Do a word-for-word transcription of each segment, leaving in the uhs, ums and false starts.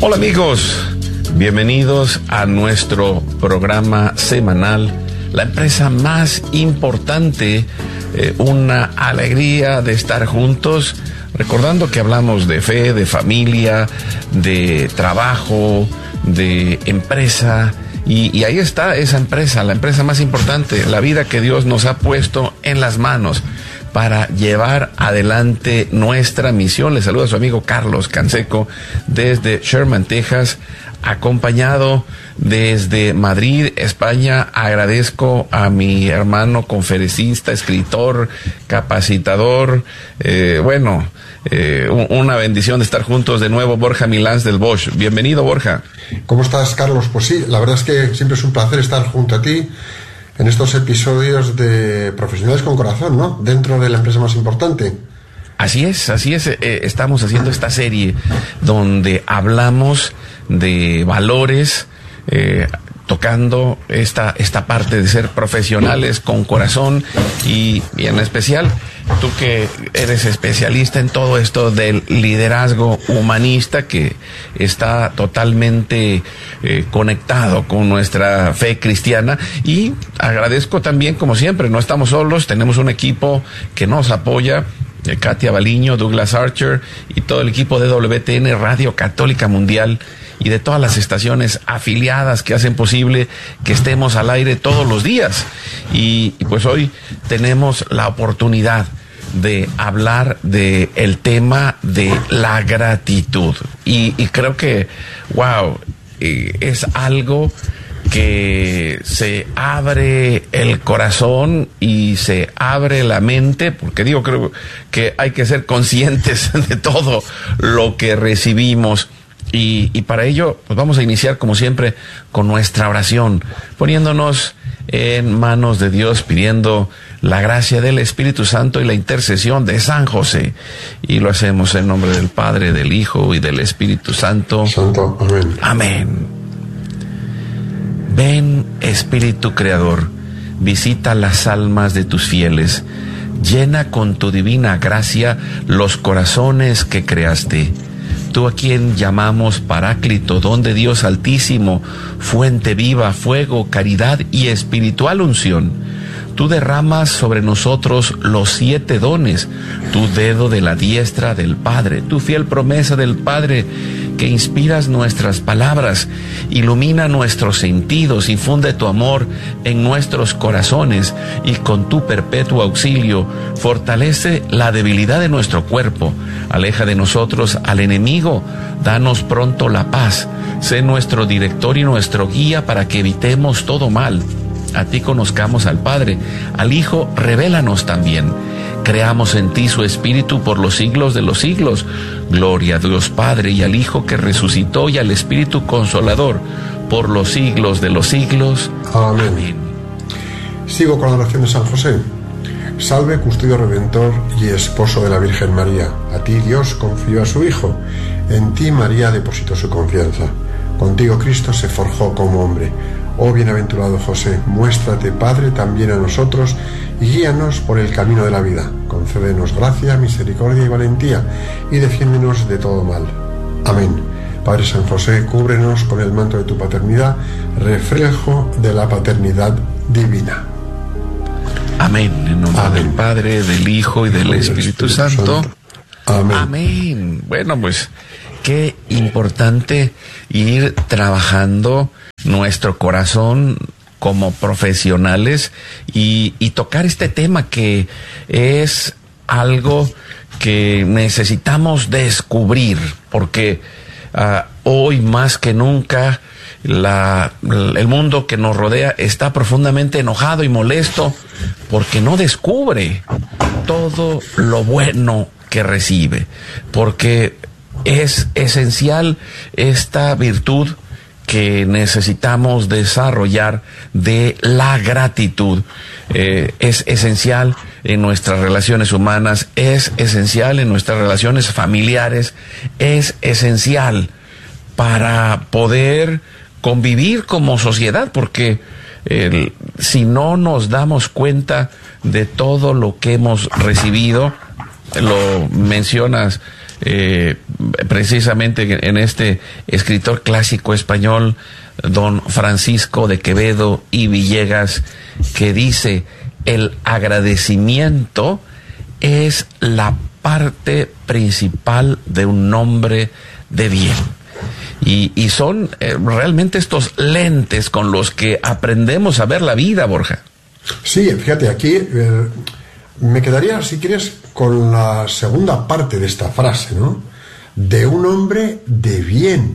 Hola amigos, bienvenidos a nuestro programa semanal, la empresa más importante. Eh, una alegría de estar juntos, recordando que hablamos de fe, de familia, de trabajo, de empresa. Y, y ahí está esa empresa, la empresa más importante, la vida que Dios nos ha puesto en las manos para llevar adelante nuestra misión. Les saluda a su amigo Carlos Canseco desde Sherman, Texas, acompañado desde Madrid, España. Agradezco a mi hermano conferencista, escritor, capacitador, eh, bueno, eh, una bendición de estar juntos de nuevo, Borja Milans del Bosch. Bienvenido, Borja. ¿Cómo estás, Carlos? Pues sí, la verdad es que siempre es un placer estar junto a ti en estos episodios de Profesionales con Corazón, ¿no? Dentro de la empresa más importante. Así es, así es. Eh, estamos haciendo esta serie donde hablamos de valores, eh, tocando esta, esta parte de ser profesionales con corazón y, y en especial tú que eres especialista en todo esto del liderazgo humanista que está totalmente eh, conectado con nuestra fe cristiana. Y agradezco también, como siempre, no estamos solos, tenemos un equipo que nos apoya, eh, Katia Baliño, Douglas Archer y todo el equipo de W T N Radio Católica Mundial y de todas las estaciones afiliadas que hacen posible que estemos al aire todos los días. Y, y pues hoy tenemos la oportunidad de hablar de el tema de la gratitud. Y, y creo que, wow, eh, es algo que se abre el corazón y se abre la mente, porque digo, creo que hay que ser conscientes de todo lo que recibimos. Y, y para ello, pues vamos a iniciar, como siempre, con nuestra oración, poniéndonos en manos de Dios, pidiendo la gracia del Espíritu Santo y la intercesión de San José. Y lo hacemos en nombre del Padre, del Hijo y del Espíritu Santo. Santo, amén. Amén. Ven, Espíritu Creador, visita las almas de tus fieles, llena con tu divina gracia los corazones que creaste. Tú a quien llamamos Paráclito, don de Dios Altísimo, fuente viva, fuego, caridad y espiritual unción. Tú derramas sobre nosotros los siete dones, tu dedo de la diestra del Padre, tu fiel promesa del Padre, que inspiras nuestras palabras, ilumina nuestros sentidos, infunde tu amor en nuestros corazones y con tu perpetuo auxilio fortalece la debilidad de nuestro cuerpo, aleja de nosotros al enemigo, danos pronto la paz, sé nuestro director y nuestro guía para que evitemos todo mal. A ti conozcamos al Padre, al Hijo revélanos también. Creamos en ti su Espíritu por los siglos de los siglos. Gloria a Dios Padre y al Hijo que resucitó y al Espíritu Consolador por los siglos de los siglos. Amén. Amén. Sigo con la oración de San José. Salve, custodio redentor y esposo de la Virgen María. A ti Dios confió a su Hijo. En ti María depositó su confianza. Contigo Cristo se forjó como hombre. Oh bienaventurado José, muéstrate Padre también a nosotros y guíanos por el camino de la vida. Concédenos gracia, misericordia y valentía y defiéndenos de todo mal. Amén. Padre San José, cúbrenos con el manto de tu paternidad, reflejo de la paternidad divina. Amén. En nombre Amén. del Padre, del Hijo y del Hijo y del Espíritu, Espíritu Santo. Santo. Amén. Amén. Bueno, pues qué importante ir trabajando nuestro corazón como profesionales y, y tocar este tema que es algo que necesitamos descubrir, porque uh, hoy más que nunca la, el mundo que nos rodea está profundamente enojado y molesto porque no descubre todo lo bueno que recibe, porque es esencial esta virtud que necesitamos desarrollar de la gratitud. Eh, es esencial en nuestras relaciones humanas, es esencial en nuestras relaciones familiares, es esencial para poder convivir como sociedad, porque eh, si no nos damos cuenta de todo lo que hemos recibido, lo mencionas eh, precisamente en este escritor clásico español, don Francisco de Quevedo y Villegas, que dice: el agradecimiento es la parte principal de un hombre de bien. Y, y son eh, realmente estos lentes con los que aprendemos a ver la vida, Borja. Sí, fíjate, aquí eh, me quedaría, si quieres, con la segunda parte de esta frase, ¿no? De un hombre de bien.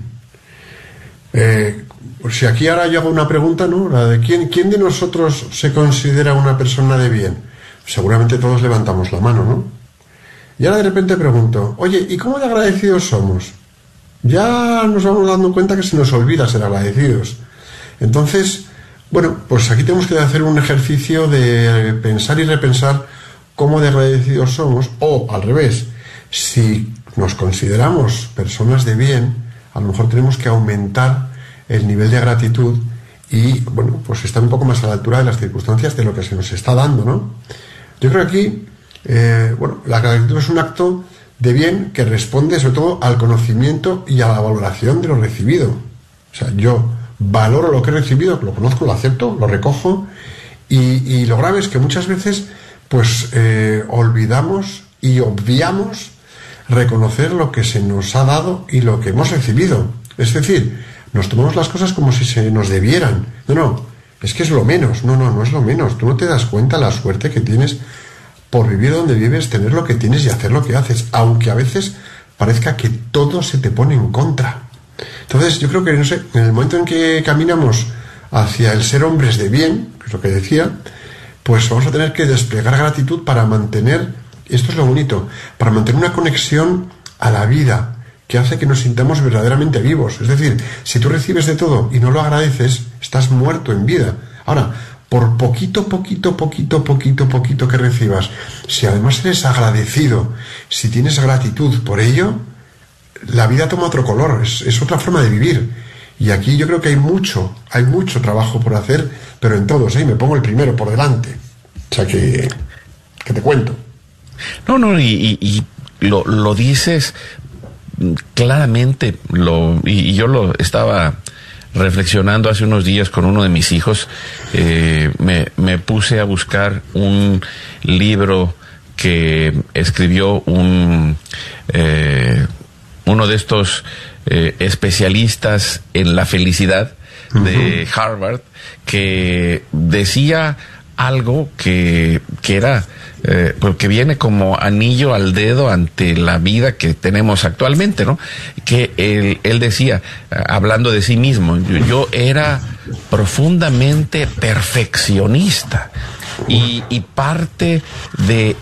Eh, si aquí ahora yo hago una pregunta, ¿no? La de quién, quién de nosotros se considera una persona de bien. Seguramente todos levantamos la mano, ¿no? Y ahora de repente pregunto, oye, ¿y cómo de agradecidos somos? Ya nos vamos dando cuenta que se nos olvida ser agradecidos. Entonces, bueno, pues aquí tenemos que hacer un ejercicio de pensar y repensar cómo de agradecidos somos, o al revés, si nos consideramos personas de bien, a lo mejor tenemos que aumentar el nivel de gratitud y, bueno, pues estar un poco más a la altura de las circunstancias de lo que se nos está dando, ¿no? Yo creo que aquí, eh, bueno, la gratitud es un acto de bien que responde sobre todo al conocimiento y a la valoración de lo recibido. O sea, yo valoro lo que he recibido, lo conozco, lo acepto, lo recojo, y, y lo grave es que muchas veces pues eh, olvidamos y obviamos reconocer lo que se nos ha dado y lo que hemos recibido. Es decir, nos tomamos las cosas como si se nos debieran. No, no, es que es lo menos. No, no, no es lo menos. Tú no te das cuenta la suerte que tienes por vivir donde vives, tener lo que tienes y hacer lo que haces, aunque a veces parezca que todo se te pone en contra. Entonces yo creo que, no sé, en el momento en que caminamos hacia el ser hombres de bien, que es lo que decía, pues vamos a tener que desplegar gratitud para mantener, esto es lo bonito, para mantener una conexión a la vida que hace que nos sintamos verdaderamente vivos. Es decir, si tú recibes de todo y no lo agradeces, estás muerto en vida. Ahora, por poquito, poquito, poquito, poquito, poquito que recibas, si además eres agradecido, si tienes gratitud por ello, la vida toma otro color, es, es otra forma de vivir. Y aquí yo creo que hay mucho, hay mucho trabajo por hacer, pero en todos, ¿eh? Me pongo el primero por delante. O sea que, que te cuento. No, no, y, y, y lo, lo dices claramente, lo, y, y yo lo estaba reflexionando hace unos días con uno de mis hijos. eh, me, me puse a buscar un libro que escribió un eh, uno de estos eh, especialistas en la felicidad de uh-huh. Harvard, que decía algo que, que era eh, porque viene como anillo al dedo ante la vida que tenemos actualmente, ¿no? Que él, él decía, hablando de sí mismo, yo, yo era profundamente perfeccionista. Y, y parte de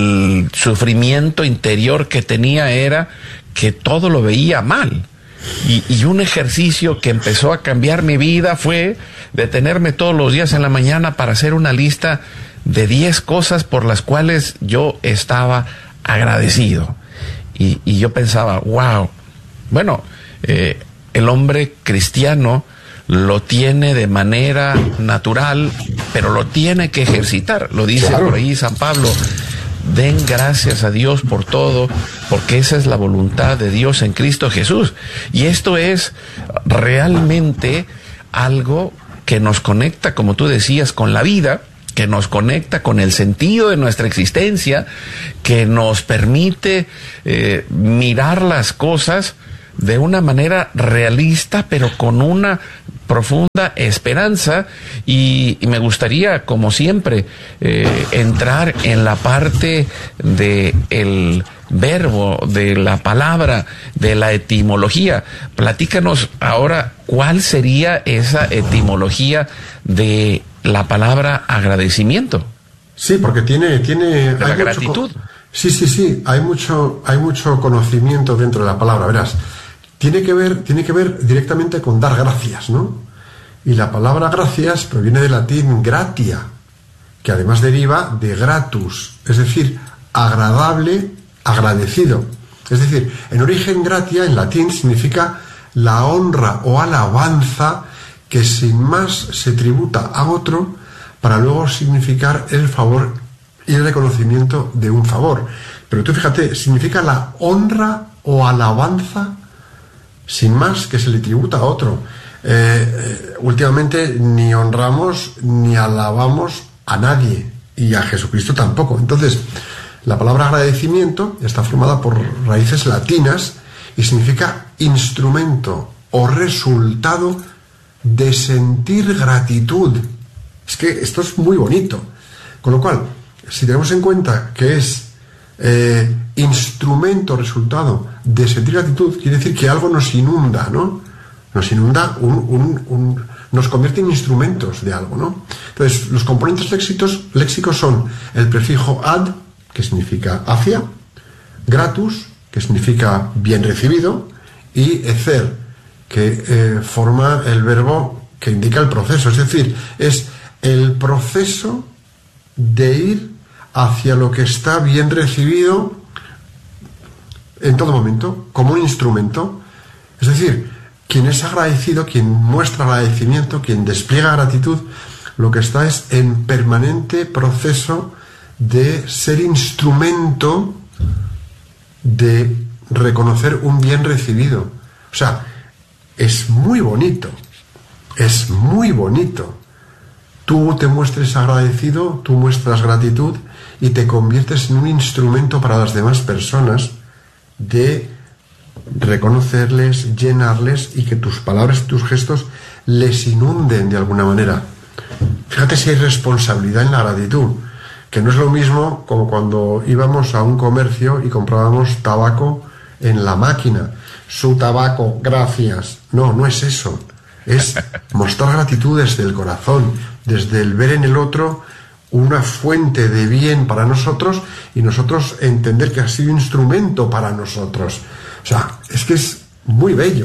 el sufrimiento interior que tenía era que todo lo veía mal. Y, y un ejercicio que empezó a cambiar mi vida fue detenerme todos los días en la mañana para hacer una lista de diez cosas por las cuales yo estaba agradecido. Y, y yo pensaba, wow, bueno, eh, el hombre cristiano lo tiene de manera natural, pero lo tiene que ejercitar. Lo dice claro. Por ahí San Pablo: den gracias a Dios por todo, porque esa es la voluntad de Dios en Cristo Jesús. Y esto es realmente algo que nos conecta, como tú decías, con la vida, que nos conecta con el sentido de nuestra existencia, que nos permite eh, mirar las cosas de una manera realista, pero con una profunda esperanza. Y, y me gustaría, como siempre, eh, entrar en la parte de el verbo, de la palabra, de la etimología. Platícanos ahora cuál sería esa etimología de la palabra agradecimiento. Sí, porque tiene, tiene de la gratitud. Mucho, sí, sí, sí. Hay mucho, hay mucho conocimiento dentro de la palabra. Verás. Tiene que ver, tiene que ver directamente con dar gracias, ¿no? Y la palabra gracias proviene del latín gratia, que además deriva de gratus, es decir, agradable, agradecido. Es decir, en origen gratia en latín significa la honra o alabanza que sin más se tributa a otro para luego significar el favor y el reconocimiento de un favor. Pero tú fíjate, significa la honra o alabanza sin más que se le tributa a otro. Eh, eh, últimamente ni honramos ni alabamos a nadie, y a Jesucristo tampoco. Entonces, la palabra agradecimiento está formada por raíces latinas y significa instrumento o resultado de sentir gratitud. Es que esto es muy bonito. Con lo cual, si tenemos en cuenta que es eh, instrumento, resultado de sentir gratitud, quiere decir que algo nos inunda, ¿no? Nos inunda, un, un, un, nos convierte en instrumentos de algo, ¿no? Entonces, los componentes léxicos, léxicos son el prefijo ad, que significa hacia, gratus, que significa bien recibido, y ecer, que eh, forma el verbo que indica el proceso. Es decir, es el proceso de ir hacia lo que está bien recibido en todo momento, como un instrumento. Es decir, quien es agradecido, quien muestra agradecimiento, quien despliega gratitud, lo que está es en permanente proceso de ser instrumento de reconocer un bien recibido. O sea, es muy bonito, es muy bonito. Tú te muestres agradecido, tú muestras gratitud y te conviertes en un instrumento para las demás personas de reconocerles, llenarles, y que tus palabras y tus gestos les inunden de alguna manera. Fíjate si hay responsabilidad en la gratitud, que no es lo mismo como cuando íbamos a un comercio y comprábamos tabaco en la máquina. Su tabaco, gracias. No, no es eso. Es mostrar gratitud desde el corazón, desde el ver en el otro una fuente de bien para nosotros y nosotros entender que ha sido instrumento para nosotros. O sea, es que es muy bello.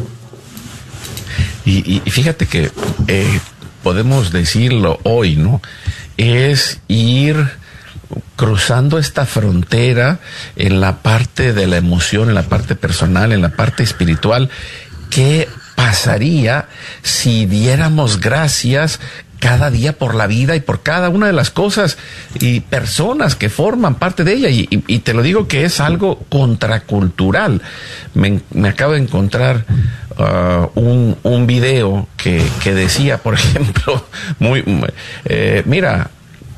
Y, y fíjate que eh, podemos decirlo hoy, ¿no? Es ir cruzando esta frontera en la parte de la emoción, en la parte personal, en la parte espiritual. ¿Qué pasaría si diéramos gracias cada día por la vida y por cada una de las cosas y personas que forman parte de ella? Y, y, y te lo digo que es algo contracultural. Me, me acabo de encontrar uh, un, un video que, que decía, por ejemplo, muy, eh, mira,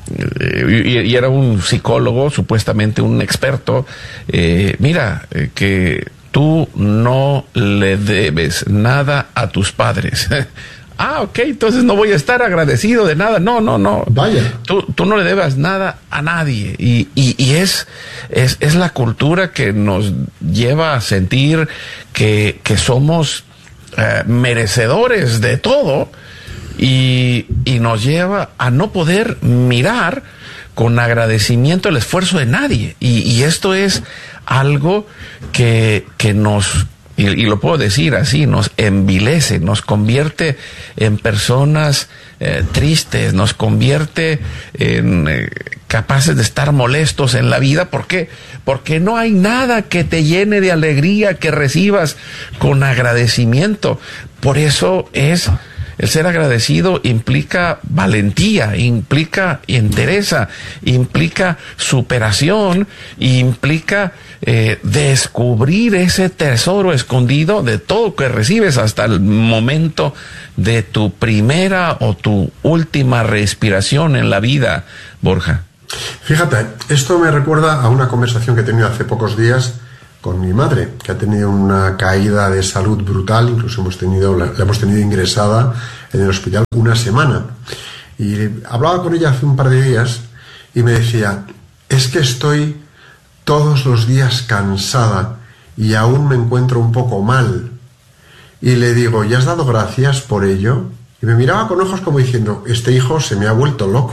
Y, y era un psicólogo, supuestamente un experto. Eh, mira, eh, que tú no le debes nada a tus padres. Ah, ok, entonces no voy a estar agradecido de nada. No, no, no. Vaya. Tú, tú no le debas nada a nadie. Y, y, y es, es, es la cultura que nos lleva a sentir que, que somos eh, merecedores de todo. Y, y nos lleva a no poder mirar con agradecimiento el esfuerzo de nadie. Y, y esto es algo que, que nos, y, y lo puedo decir así, nos envilece, nos convierte en personas eh, tristes, nos convierte en eh, capaces de estar molestos en la vida. ¿Por qué? Porque no hay nada que te llene de alegría que recibas con agradecimiento. Por eso es... El ser agradecido implica valentía, implica entereza, implica superación, implica eh, descubrir ese tesoro escondido de todo que recibes hasta el momento de tu primera o tu última respiración en la vida, Borja. Fíjate, esto me recuerda a una conversación que he tenido hace pocos días con mi madre, que ha tenido una caída de salud brutal. Incluso hemos tenido, la, la hemos tenido ingresada en el hospital una semana. Y hablaba con ella hace un par de días y me decía, es que estoy todos los días cansada y aún me encuentro un poco mal. Y le digo, ¿y has dado gracias por ello? Y me miraba con ojos como diciendo, este hijo se me ha vuelto loco.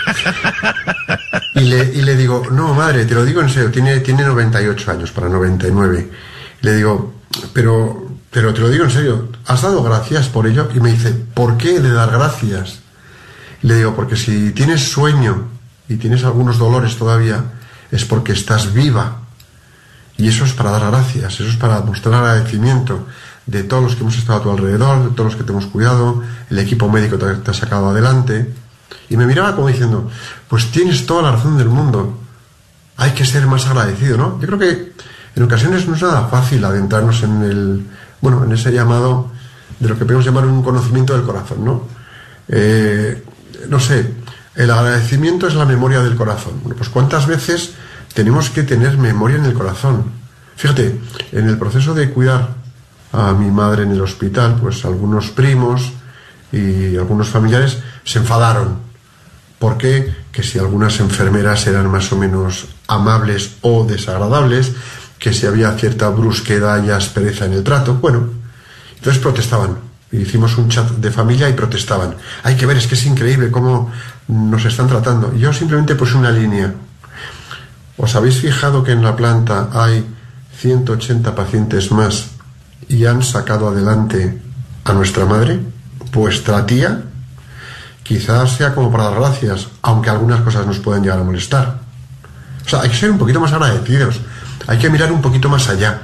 Y le, y le digo, no, madre, te lo digo en serio, tiene, tiene noventa y ocho años para noventa y nueve. Y le digo, pero, pero te lo digo en serio, ¿has dado gracias por ello? Y me dice, ¿por qué he de dar gracias? Y le digo, porque si tienes sueño y tienes algunos dolores todavía, es porque estás viva. Y eso es para dar gracias, eso es para mostrar agradecimiento de todos los que hemos estado a tu alrededor, de todos los que te hemos cuidado, el equipo médico que te ha sacado adelante. Y me miraba como diciendo, pues tienes toda la razón del mundo, hay que ser más agradecido, ¿no? Yo creo que en ocasiones no es nada fácil adentrarnos en el, bueno, en ese llamado de lo que podemos llamar un conocimiento del corazón, ¿no? Eh, no sé, el agradecimiento es la memoria del corazón. Bueno, pues ¿cuántas veces tenemos que tener memoria en el corazón? Fíjate, en el proceso de cuidar a mi madre en el hospital, pues algunos primos y algunos familiares se enfadaron. ¿Por qué? Que si algunas enfermeras eran más o menos amables o desagradables, que si había cierta brusquedad y aspereza en el trato. Bueno, entonces protestaban. Hicimos un chat de familia y protestaban. Hay que ver, es que es increíble cómo nos están tratando. Y yo simplemente puse una línea. ¿Os habéis fijado que en la planta hay ciento ochenta pacientes más y han sacado adelante a nuestra madre? Vuestra tía, quizás sea como para dar gracias, aunque algunas cosas nos pueden llegar a molestar. O sea, hay que ser un poquito más agradecidos, hay que mirar un poquito más allá.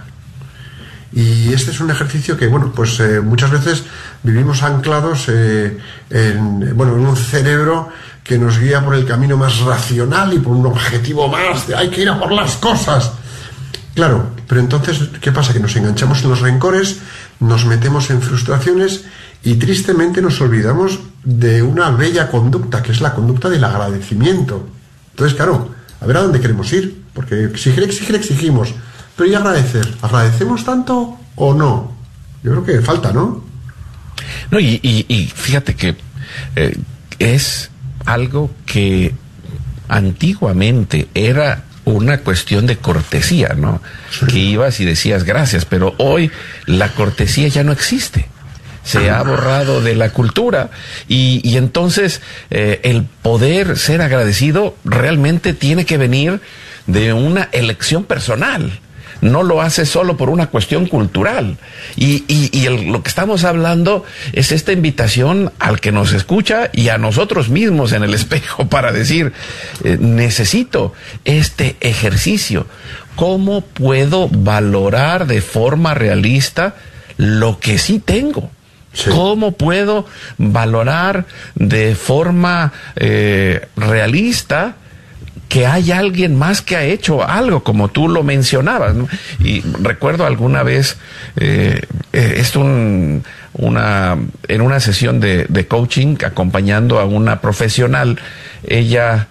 Y este es un ejercicio que, bueno, pues eh, muchas veces vivimos anclados eh, en, bueno, en un cerebro que nos guía por el camino más racional y por un objetivo más de hay que ir a por las cosas. Claro, pero entonces, ¿qué pasa? Que nos enganchamos en los rencores, nos metemos en frustraciones y tristemente nos olvidamos de una bella conducta, que es la conducta del agradecimiento. Entonces, claro, a ver a dónde queremos ir, porque exigir, exigir, exigimos. Pero ¿y agradecer? ¿Agradecemos tanto o no? Yo creo que falta, ¿no? No, y, y, y fíjate que eh, es algo que antiguamente era una cuestión de cortesía, ¿no? Sí. Que ibas y decías gracias, pero hoy la cortesía ya no existe. Se ha borrado de la cultura y, y entonces eh, el poder ser agradecido realmente tiene que venir de una elección personal. No lo hace solo por una cuestión cultural. Y, y, y el, lo que estamos hablando es esta invitación al que nos escucha y a nosotros mismos en el espejo para decir, eh, necesito este ejercicio. ¿Cómo puedo valorar de forma realista lo que sí tengo? Sí. ¿Cómo puedo valorar de forma eh, realista que hay alguien más que ha hecho algo, como tú lo mencionabas, ¿no? Y recuerdo alguna vez, eh, eh, es un, una, en una sesión de, de coaching, acompañando a una profesional, ella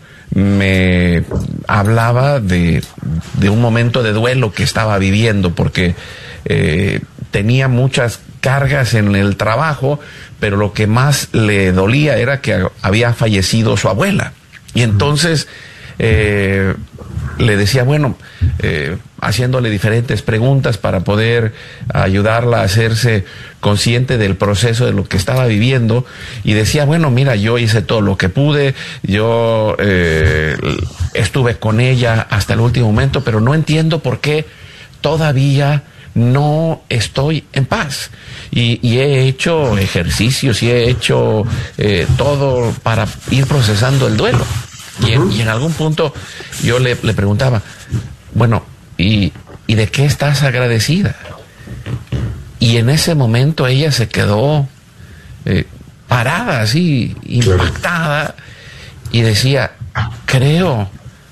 me hablaba de, de un momento de duelo que estaba viviendo, porque eh, tenía muchas cargas en el trabajo, pero lo que más le dolía era que había fallecido su abuela. Y entonces eh, le decía, bueno, eh, haciéndole diferentes preguntas para poder ayudarla a hacerse consciente del proceso de lo que estaba viviendo, y decía, bueno, mira, yo hice todo lo que pude, yo eh, estuve con ella hasta el último momento, pero no entiendo por qué todavía no estoy en paz. Y, y he hecho ejercicios y he hecho eh, todo para ir procesando el duelo. Y en, y en algún punto yo le, le preguntaba, bueno, ¿y, ¿y de qué estás agradecida? Y en ese momento ella se quedó eh, parada, así, impactada, y decía, creo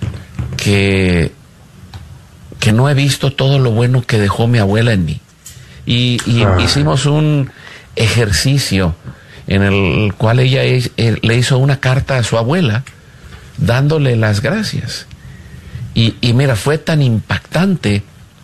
que, que no he visto todo lo bueno que dejó mi abuela en mí. Y, y ah. hicimos un ejercicio en el cual ella es, eh, le hizo una carta a su abuela dándole las gracias. Y, y mira, fue tan impactante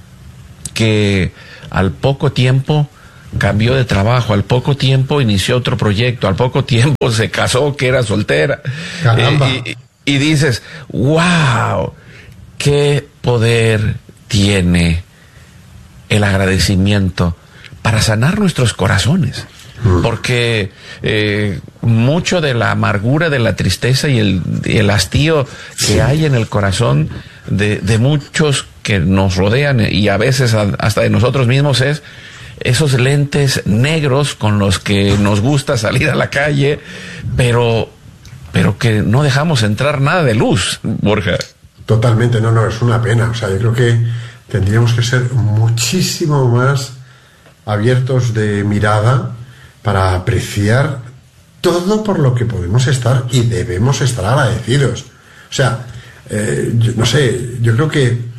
que al poco tiempo cambió de trabajo, al poco tiempo inició otro proyecto, al poco tiempo se casó, que era soltera. Caramba. Eh, y, y dices, wow, qué poder tiene el agradecimiento para sanar nuestros corazones. Porque eh, mucho de la amargura, de la tristeza y el, el hastío que sí. hay en el corazón de, de muchos que nos rodean y a veces hasta de nosotros mismos es esos lentes negros con los que nos gusta salir a la calle, pero, pero que no dejamos entrar nada de luz, Borja. Totalmente, no, no, es una pena. O sea, yo creo que tendríamos que ser muchísimo más abiertos de mirada para apreciar todo por lo que podemos estar y debemos estar agradecidos. O sea, eh, yo, no sé, yo creo que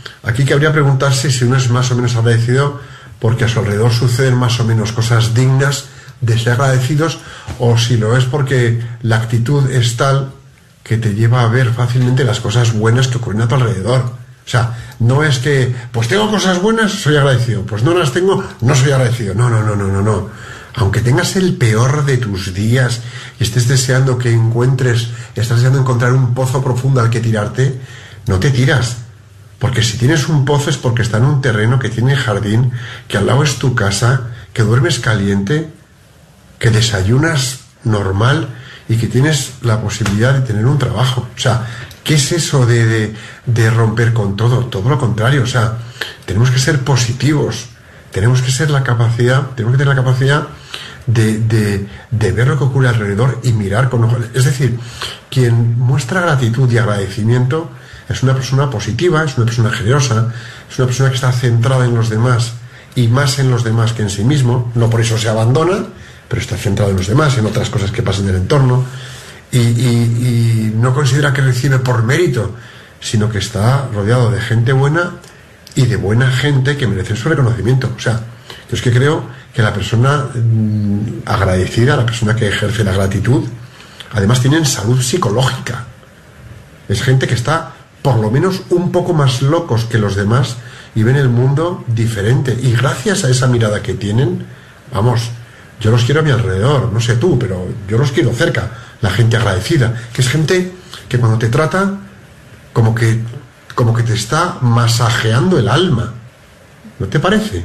aquí cabría preguntarse si uno es más o menos agradecido porque a su alrededor suceden más o menos cosas dignas de ser agradecidos, o si lo es porque la actitud es tal que te lleva a ver fácilmente las cosas buenas que ocurren a tu alrededor. O sea, no es que, pues tengo cosas buenas, soy agradecido, pues no las tengo, no soy agradecido. No, no, no, no, no, no. Aunque tengas el peor de tus días y estés deseando que encuentres, estás deseando encontrar un pozo profundo al que tirarte, no te tiras. Porque si tienes un pozo es porque está en un terreno que tiene jardín, que al lado es tu casa, que duermes caliente, que desayunas normal y que tienes la posibilidad de tener un trabajo. O sea, ¿qué es eso de, de, de romper con todo? Todo lo contrario. O sea, tenemos que ser positivos. Tenemos que ser la capacidad, tenemos que tener la capacidad de, de, de ver lo que ocurre alrededor y mirar con ojos. Es decir, quien muestra gratitud y agradecimiento es una persona positiva, es una persona generosa, es una persona que está centrada en los demás y más en los demás que en sí mismo. No por eso se abandona, pero está centrado en los demás, en otras cosas que pasan en el entorno. Y, y, y no considera que recibe por mérito, sino que está rodeado de gente buena y de buena gente que merece su reconocimiento. O sea, yo es que creo que la persona mmm, agradecida, la persona que ejerce la gratitud, además tienen salud psicológica. Es gente que está por lo menos un poco más locos que los demás y ven el mundo diferente. Y gracias a esa mirada que tienen, vamos, yo los quiero a mi alrededor, no sé tú, pero yo los quiero cerca. La gente agradecida, que es gente que cuando te trata, como que como que te está masajeando el alma. ¿No te parece?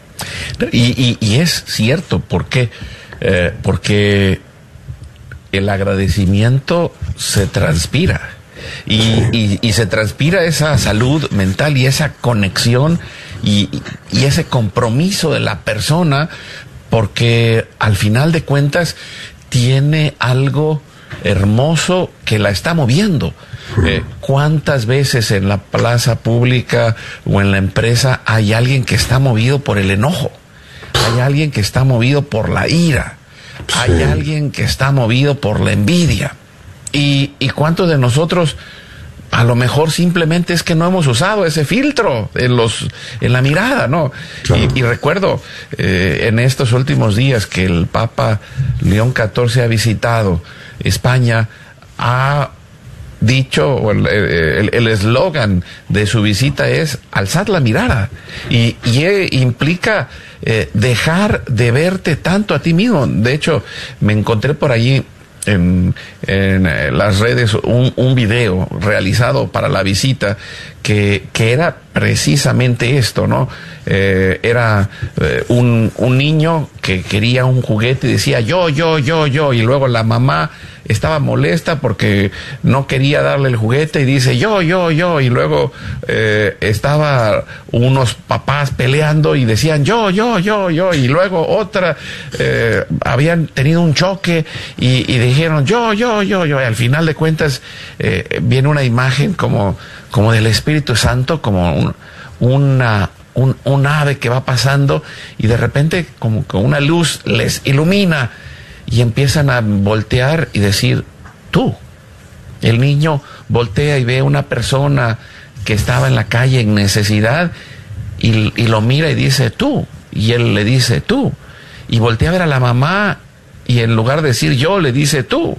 Y, y, y es cierto, ¿por qué? Eh, porque el agradecimiento se transpira. Y, y, y se transpira esa salud mental y esa conexión y, y ese compromiso de la persona, porque al final de cuentas tiene algo hermoso que la está moviendo. Eh, ¿Cuántas veces en la plaza pública o en la empresa hay alguien que está movido por el enojo? Hay alguien que está movido por la ira. Hay sí. alguien que está movido por la envidia. ¿Y, y cuántos de nosotros a lo mejor simplemente es que no hemos usado ese filtro en los en la mirada, ¿no? Claro. Y, y recuerdo eh, en estos últimos días que el Papa León catorce ha visitado España, ha dicho, el eslogan de su visita es alzad la mirada, y, y eh, implica eh, dejar de verte tanto a ti mismo. De hecho, me encontré por allí en, en las redes un, un video realizado para la visita que, que era precisamente esto, ¿no? Eh, era eh, un, un niño que quería un juguete y decía yo, yo, yo, yo, y luego la mamá estaba molesta porque no quería darle el juguete y dice yo, yo, yo, y luego eh, estaba unos papás peleando y decían yo, yo, yo, yo, y luego otra, eh, habían tenido un choque y, y dijeron yo, yo, yo, yo, y al final de cuentas eh, viene una imagen como, como del Espíritu Santo, como un, una un, un ave que va pasando y de repente como con una luz les ilumina y empiezan a voltear y decir tú. El niño voltea y ve a una persona que estaba en la calle en necesidad y, y lo mira y dice tú, y él le dice tú, y voltea a ver a la mamá y en lugar de decir yo le dice tú,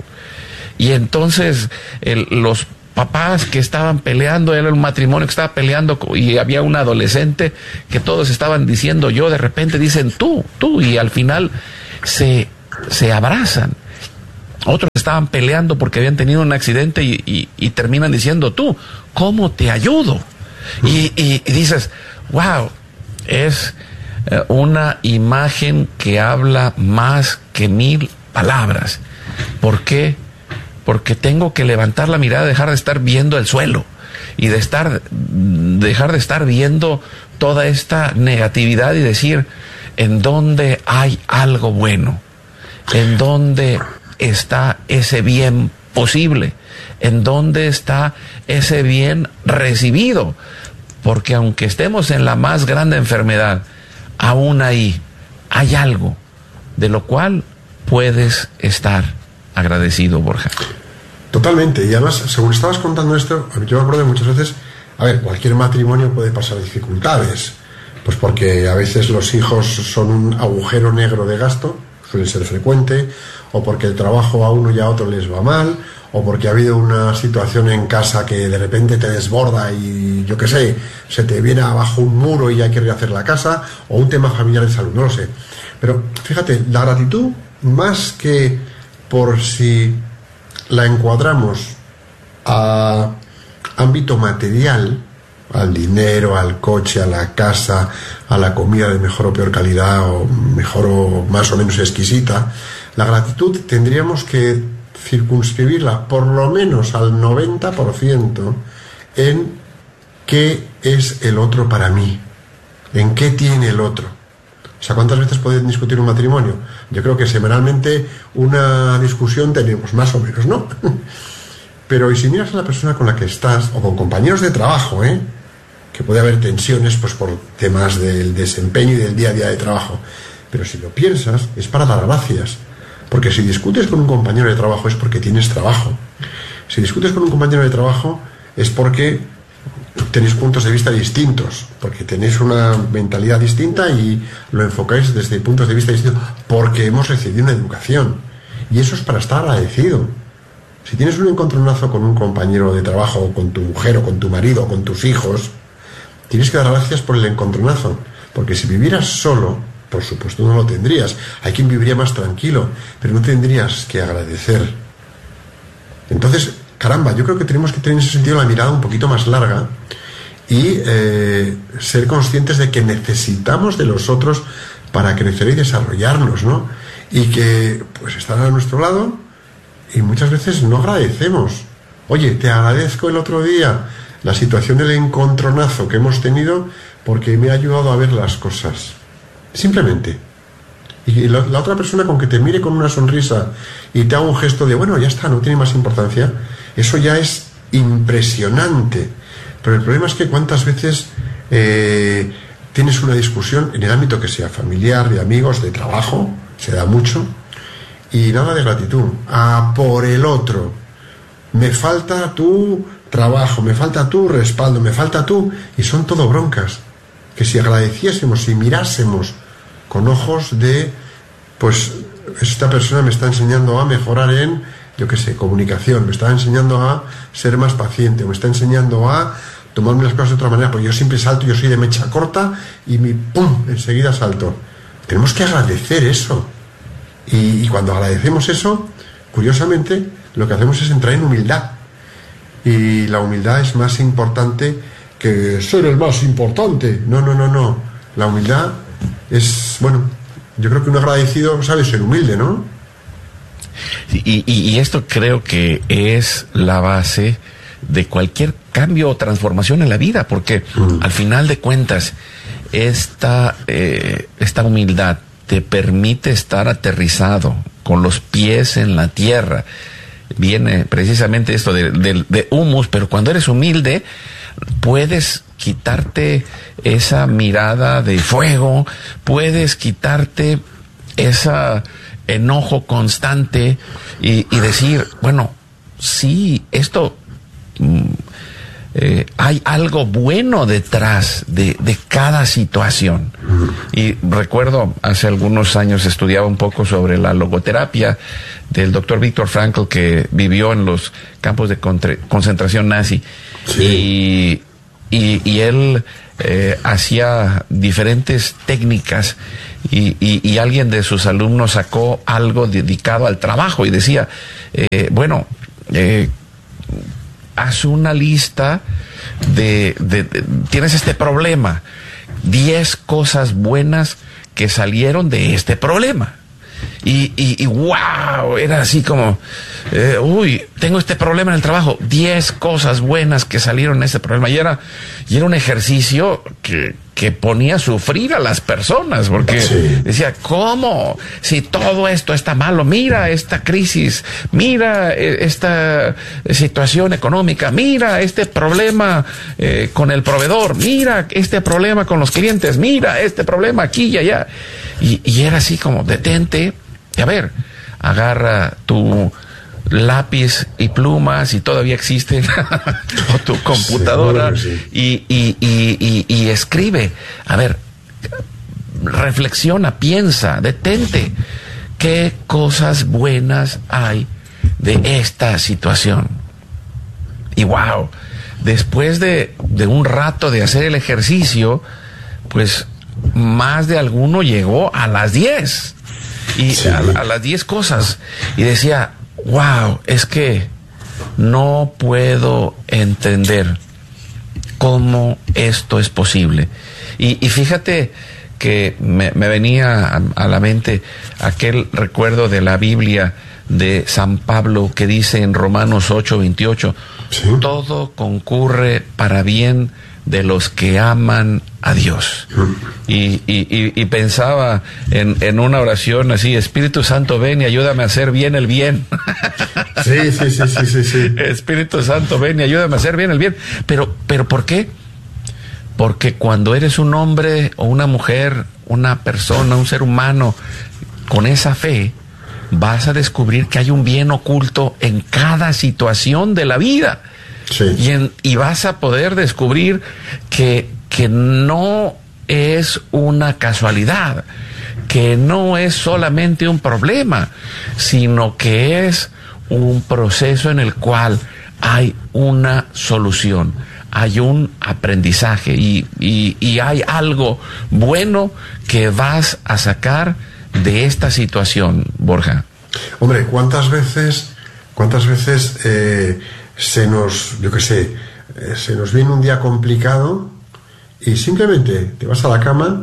y entonces el, los papás que estaban peleando, era un matrimonio que estaba peleando y había un adolescente que todos estaban diciendo yo, de repente dicen tú, tú, y al final se, se abrazan. Otros estaban peleando porque habían tenido un accidente y, y, y terminan diciendo tú, ¿cómo te ayudo? Y, y, y dices, wow, es eh, una imagen que habla más que mil palabras. ¿Por qué? Porque tengo que levantar la mirada, dejar de estar viendo el suelo y de estar, dejar de estar viendo toda esta negatividad y decir, ¿en dónde hay algo bueno? ¿En dónde está ese bien posible? ¿En dónde está ese bien recibido? Porque aunque estemos en la más grande enfermedad, aún ahí hay algo de lo cual puedes estar agradecido, Borja. Totalmente, y además, según estabas contando esto, yo me acuerdo muchas veces A ver, cualquier matrimonio puede pasar dificultades, pues porque a veces los hijos son un agujero negro de gasto, suele ser frecuente, o porque el trabajo a uno y a otro les va mal, o porque ha habido una situación en casa que de repente te desborda y yo qué sé, se te viene abajo un muro y hay que rehacer la casa, o un tema familiar de salud, no lo sé. Pero fíjate, la gratitud, más que por si la encuadramos a ámbito material, al dinero, al coche, a la casa, a la comida de mejor o peor calidad, o mejor o más o menos exquisita, la gratitud tendríamos que circunscribirla por lo menos al noventa por ciento en qué es el otro para mí, en qué tiene el otro. O sea, ¿cuántas veces pueden discutir un matrimonio? Yo creo que semanalmente una discusión tenemos, más o menos, ¿no? Pero y si miras a la persona con la que estás, o con compañeros de trabajo, ¿eh? Que puede haber tensiones pues por temas del desempeño y del día a día de trabajo, pero si lo piensas, es para dar gracias. Porque si discutes con un compañero de trabajo es porque tienes trabajo. Si discutes con un compañero de trabajo es porque tenéis puntos de vista distintos, porque tenéis una mentalidad distinta y lo enfocáis desde puntos de vista distintos, porque hemos recibido una educación. Y eso es para estar agradecido. Si tienes un encontronazo con un compañero de trabajo, o con tu mujer, o con tu marido, o con tus hijos, tienes que dar gracias por el encontronazo. Porque si vivieras solo, por supuesto no lo tendrías. Hay quien viviría más tranquilo, pero no tendrías que agradecer. Entonces, caramba, yo creo que tenemos que tener en ese sentido la mirada un poquito más larga y eh, ser conscientes de que necesitamos de los otros para crecer y desarrollarnos, ¿no? Y que pues están a nuestro lado y muchas veces no agradecemos. Oye, te agradezco el otro día la situación del encontronazo que hemos tenido porque me ha ayudado a ver las cosas. Simplemente. Y la, la otra persona con que te mire con una sonrisa y te haga un gesto de bueno, ya está, no tiene más importancia, eso ya es impresionante. Pero el problema es que cuántas veces eh, tienes una discusión en el ámbito que sea familiar, de amigos, de trabajo, se da mucho, y nada de gratitud. Ah, por el otro. Me falta tu trabajo, me falta tu respaldo, me falta tú, y son todo broncas. Que si agradeciésemos, si mirásemos con ojos de, pues, esta persona me está enseñando a mejorar en, yo qué sé, comunicación, me está enseñando a ser más paciente, me está enseñando a tomarme las cosas de otra manera, porque yo siempre salto, yo soy de mecha corta y mi pum, enseguida salto. Tenemos que agradecer eso. Y, y cuando agradecemos eso, curiosamente, lo que hacemos es entrar en humildad. Y la humildad es más importante que ser el más importante. No, no, no, no. La humildad es, bueno, yo creo que un agradecido sabe ser humilde, ¿no? Y, y, y esto creo que es la base de cualquier cambio o transformación en la vida, porque mm. al final de cuentas, esta, eh, esta humildad te permite estar aterrizado, con los pies en la tierra. Viene precisamente esto de, de, de humus, pero cuando eres humilde, puedes quitarte esa mirada de fuego, puedes quitarte ese enojo constante y, y decir, bueno, sí, esto mm, eh, hay algo bueno detrás de, de cada situación. Y recuerdo, hace algunos años estudiaba un poco sobre la logoterapia del doctor Viktor Frankl, que vivió en los campos de contra- concentración nazi. Sí. Y, y, y él eh, hacía diferentes técnicas y, y, y alguien de sus alumnos sacó algo dedicado al trabajo y decía, eh, bueno, eh, haz una lista de, de, de, tienes este problema, diez cosas buenas que salieron de este problema. Y, y, y wow, era así como, eh, uy, tengo este problema en el trabajo, diez cosas buenas que salieron de este problema. Y era, y era un ejercicio que, que ponía a sufrir a las personas, porque sí. Decía, ¿cómo? Si todo esto está malo, mira esta crisis, mira esta situación económica, mira este problema eh, con el proveedor, mira este problema con los clientes, mira este problema aquí y allá. Y, y era así como, detente, y a ver, agarra tu lápiz y plumas, y todavía existe, o tu computadora, sí, sí. Y, y, y, y, y escribe. A ver, reflexiona, piensa, detente. ¿Qué cosas buenas hay de esta situación? Y wow, después de, de un rato de hacer el ejercicio, pues más de alguno llegó a las diez. Y sí. a, a las diez cosas. Y decía, wow, es que no puedo entender cómo esto es posible. Y, y fíjate que me, me venía a, a la mente aquel recuerdo de la Biblia de San Pablo que dice en Romanos ocho veintiocho, ¿sí? Todo concurre para bien de los que aman a Dios. Y, y, y, y pensaba en, en una oración así: Espíritu Santo, ven y ayúdame a hacer bien el bien. Sí, sí, sí, sí, sí, sí. Espíritu Santo, ven y ayúdame a hacer bien el bien. Pero, pero ¿por qué? Porque cuando eres un hombre o una mujer, una persona, un ser humano con esa fe, vas a descubrir que hay un bien oculto en cada situación de la vida. Sí. Y, en, y vas a poder descubrir que, que no es una casualidad, que no es solamente un problema, sino que es un proceso en el cual hay una solución, hay un aprendizaje y, y, y hay algo bueno que vas a sacar de esta situación, Borja. Hombre, ¿cuántas veces, cuántas veces eh, se nos, yo qué sé, eh, se nos viene un día complicado y simplemente te vas a la cama,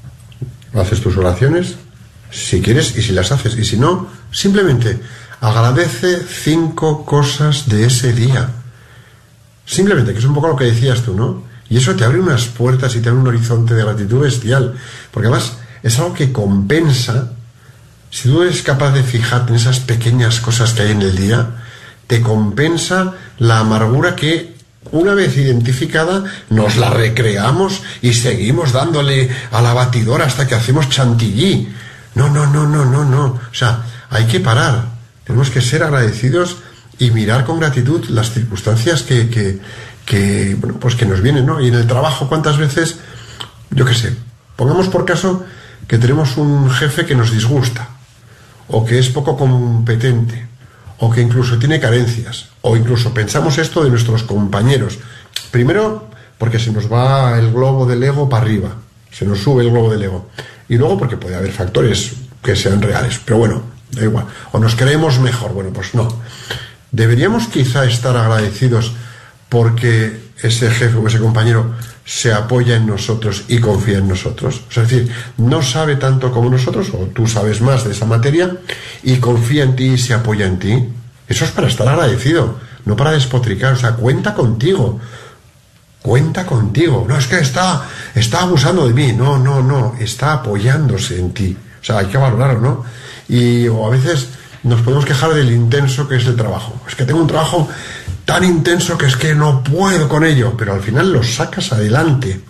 haces tus oraciones, si quieres y si las haces, y si no, simplemente agradece cinco cosas de ese día. Simplemente, que es un poco lo que decías tú, ¿no? Y eso te abre unas puertas y te abre un horizonte de gratitud bestial, porque además es algo que compensa. Si tú eres capaz de fijarte en esas pequeñas cosas que hay en el día, te compensa la amargura que, una vez identificada, nos la recreamos y seguimos dándole a la batidora hasta que hacemos chantilly. No, no, no, no, no, no. O sea, hay que parar. Tenemos que ser agradecidos y mirar con gratitud las circunstancias que, que, que, bueno, pues que nos vienen, ¿no? Y en el trabajo, ¿cuántas veces, yo qué sé, pongamos por caso que tenemos un jefe que nos disgusta, o que es poco competente, o que incluso tiene carencias, o incluso pensamos esto de nuestros compañeros. Primero, porque se nos va el globo del ego para arriba, se nos sube el globo del ego. Y luego porque puede haber factores que sean reales, pero bueno, da igual. O nos creemos mejor, bueno, pues no. Deberíamos quizá estar agradecidos porque ese jefe o ese compañero se apoya en nosotros y confía en nosotros. O sea, es decir, no sabe tanto como nosotros, o tú sabes más de esa materia, y confía en ti y se apoya en ti. Eso es para estar agradecido, no para despotricar. O sea, cuenta contigo. Cuenta contigo. No, es que está, está abusando de mí. No, no, no. Está apoyándose en ti. O sea, hay que valorarlo, ¿no? Y o a veces nos podemos quejar del intenso que es el trabajo. Es que tengo un trabajo tan intenso que es que no puedo con ello, pero al final lo sacas adelante.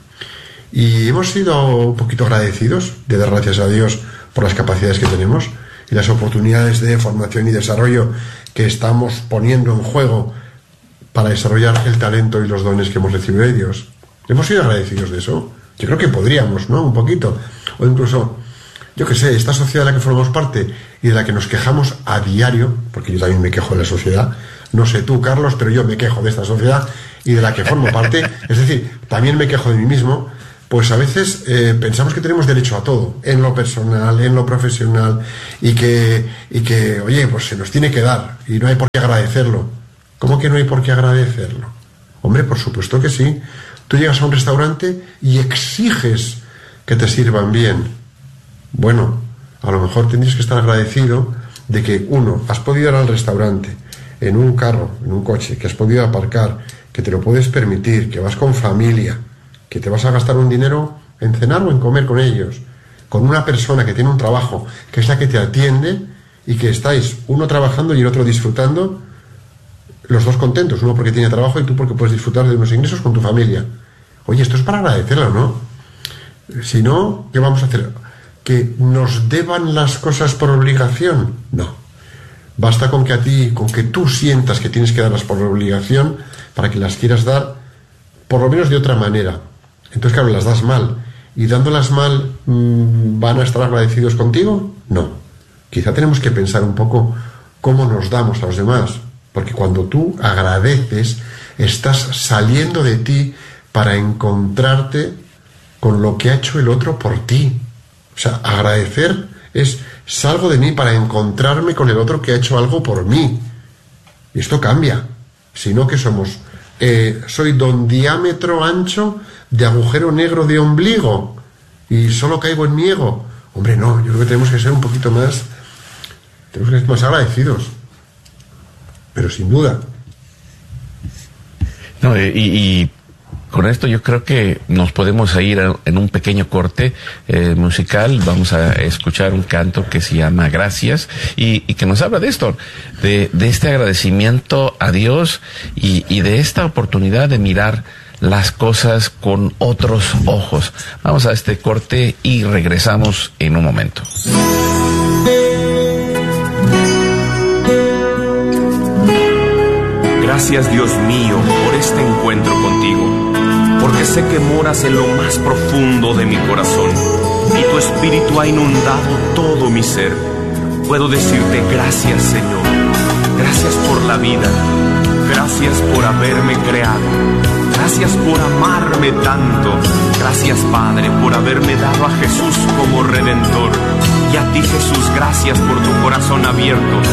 Y hemos sido un poquito agradecidos de dar gracias a Dios por las capacidades que tenemos y las oportunidades de formación y desarrollo que estamos poniendo en juego para desarrollar el talento y los dones que hemos recibido de Dios. ¿Hemos sido agradecidos de eso? Yo creo que podríamos, ¿no? Un poquito. O incluso, yo qué sé, esta sociedad de la que formamos parte y de la que nos quejamos a diario, porque yo también me quejo de la sociedad. No sé tú, Carlos, pero yo me quejo de esta sociedad y de la que formo parte. Es decir, también me quejo de mí mismo. Pues a veces eh, pensamos que tenemos derecho a todo, en lo personal, en lo profesional, y que, y que, oye, pues se nos tiene que dar y no hay por qué agradecerlo. ¿Cómo que no hay por qué agradecerlo? Hombre, por supuesto que sí. Tú llegas a un restaurante y exiges que te sirvan bien. Bueno, a lo mejor tendrías que estar agradecido de que, uno, has podido ir al restaurante en un carro, en un coche, que has podido aparcar, que te lo puedes permitir, que vas con familia, que te vas a gastar un dinero en cenar o en comer con ellos, con una persona que tiene un trabajo, que es la que te atiende, y que estáis uno trabajando y el otro disfrutando, los dos contentos, uno porque tiene trabajo y tú porque puedes disfrutar de unos ingresos con tu familia. Oye, esto es para agradecerlo, ¿no? Si no, ¿qué vamos a hacer? ¿Que nos deban las cosas por obligación? No. Basta con que a ti, con que tú sientas que tienes que darlas por obligación para que las quieras dar, por lo menos de otra manera. Entonces, claro, las das mal. ¿Y dándolas mal mmm, van a estar agradecidos contigo? No. Quizá tenemos que pensar un poco cómo nos damos a los demás. Porque cuando tú agradeces, estás saliendo de ti para encontrarte con lo que ha hecho el otro por ti. O sea, agradecer es salgo de mí para encontrarme con el otro que ha hecho algo por mí. Y esto cambia. Si no, ¿qué somos? Eh, soy don diámetro ancho de agujero negro de ombligo y solo caigo en mi ego. Hombre, no, yo creo que tenemos que ser un poquito más, tenemos que ser más agradecidos. Pero sin duda. No, y, y con esto yo creo que nos podemos ir a, en un pequeño corte eh, musical. Vamos a escuchar un canto que se llama Gracias y, y que nos habla de esto, de, de este agradecimiento a Dios y, y de esta oportunidad de mirar las cosas con otros ojos. Vamos a este corte y regresamos en un momento. Gracias, Dios mío, por este encuentro contigo, porque sé que moras en lo más profundo de mi corazón y tu espíritu ha inundado todo mi ser. Puedo decirte gracias, Señor. Gracias por la vida. Gracias por haberme creado. Gracias por amarme tanto. Gracias, Padre, por haberme dado a Jesús como Redentor. Y a ti, Jesús, gracias por tu corazón abierto.